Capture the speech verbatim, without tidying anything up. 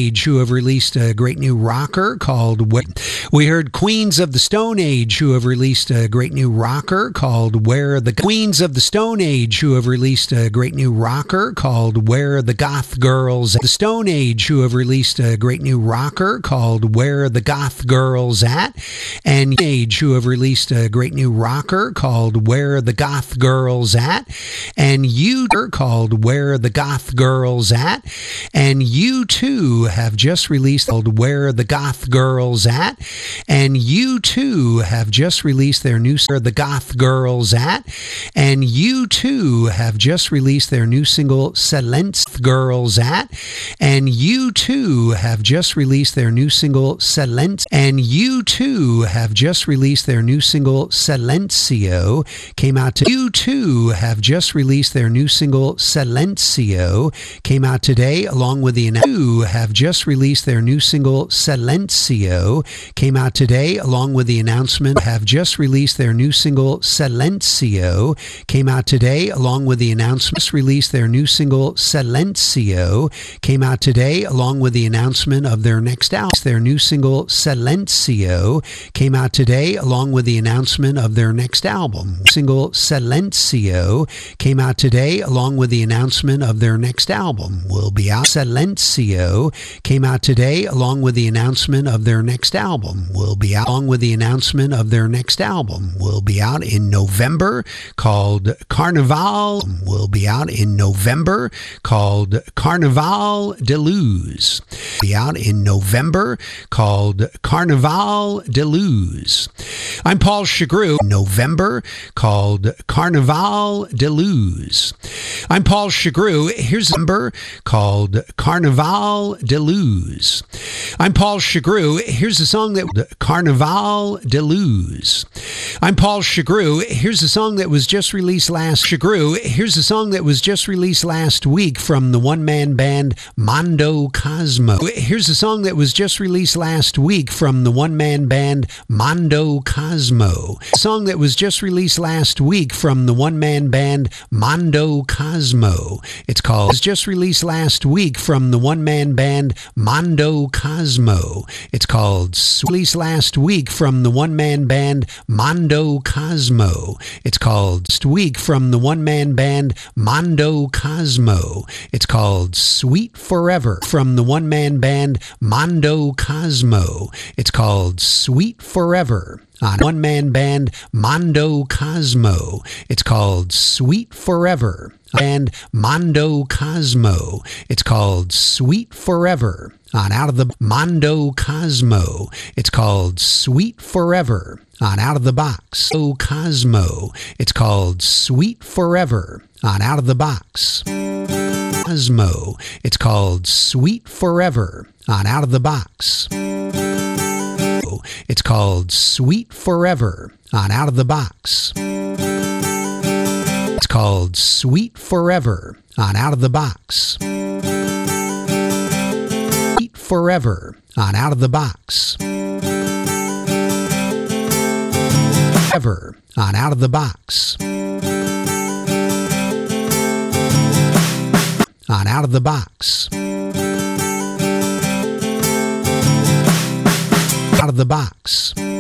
Age, who have released a great new rocker called... We heard Queens of the Stone Age, who have released a great new rocker called Where the... Queens of the Stone Age, who have released a great new rocker called Where the Goth Girls... The Stone Age, who have released a great new rocker called Where the Goth Girls At, and Age, who have released a great new rocker called Where the Goth Girls At, and you called Where the Goth Girls At, and you too have just released called Where the Goth Girls At, and you too have just released their new Where the Goth Girls At, and you too have just released their new single Silence Girls At, and you too have just released their new single Silence, and you too have just released their new single Silencio, came out to you too have just released their new single Silencio, came out today, along with the you have just released their new single Silencio, came out today, along with the announcement have just released their new single Silencio, came out today, along with the announcement released their new single Silencio, came out today, along with the announcement of their next album. Their new single Silencio came out today, along with the announcement of their next album. Single Silencio came out today, along with the announcement of their next album. Will be out. Silencio came out today, along with the announcement of their next album. Will be out. Along with the announcement of their next album. Will be out in November, called Carnaval. Will be out in November, called Carnaval de Luz. Be out in November, called Carnaval de Luz. I'm Paul Chagru. November, called Carnaval de Luz. I'm Paul Chagru. Here's a number called Carnaval de Luz. I'm Paul Chagru. Here's a song that Carnaval de Luz. I'm Paul Chagru. Here's a song that was just released last Chagru. Here's a song that was just released last week from the one-man band Mondo Cosmo. Here's a song that was just released last week from the one-man band Mondo Cosmo. A song that was just released last week from the one-man band Mondo Cosmo. It's called was just released last week from the one-man band Mondo Cosmo. It's called released last week from the one-man band Mondo Cosmo. It's called week from the one-man band Mondo Cosmo. It's called Sweet Forever from the one-man band Mondo Cosmo. It's called Sweet Forever. On one-man band Mondo Cosmo. It's called Sweet Forever. And Mondo Cosmo. It's called Sweet Forever. On Out of the Mondo Cosmo. It's called Sweet Forever. On Out of the Box. Mondo Cosmo. It's called Sweet Forever. On Out of the Box. Cosmo. It's called Sweet Forever. On Out of the Box. It's called Sweet Forever on Out of the Box. It's called Sweet Forever on Out of the Box. Sweet Forever on Out of the Box. Forever on Out of the Box. On Out of the Box. Out of the Box.